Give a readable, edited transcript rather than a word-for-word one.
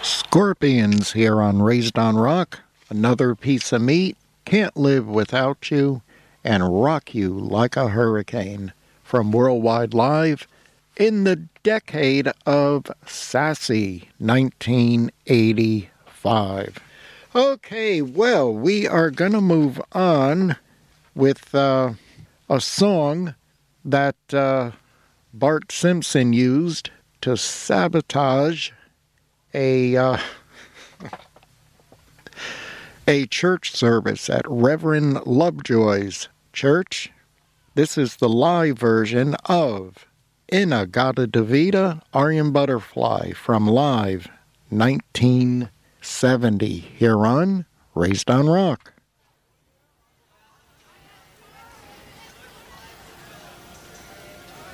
Scorpions here on Raised on Rock. Another piece of meat, can't live without you, and rock you like a hurricane. From Worldwide Live in the decade of Sassy, 1985. Okay, well, we are going to move on with a song that Bart Simpson used to sabotage a church service at Reverend Lovejoy's church. This is the live version of In-A-Gadda-Da-Vida, Aryan Butterfly from Live 1970 here on Raised on Rock.